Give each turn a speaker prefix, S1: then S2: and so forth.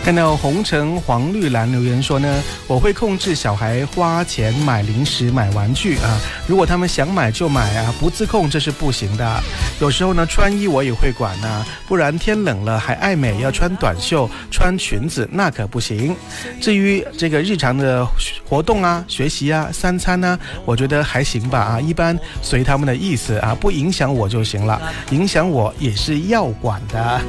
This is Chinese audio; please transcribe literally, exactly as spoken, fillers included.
S1: 看到红橙黄绿蓝留言说呢，我会控制小孩花钱买零食买玩具啊，如果他们想买就买啊，不自控这是不行的。有时候呢穿衣我也会管啊，不然天冷了还爱美要穿短袖穿裙子那可不行。至于这个日常的活动啊学习啊三餐啊，我觉得还行吧啊，一般随他们的意思啊，不影响我就行了，影响我也是要管的。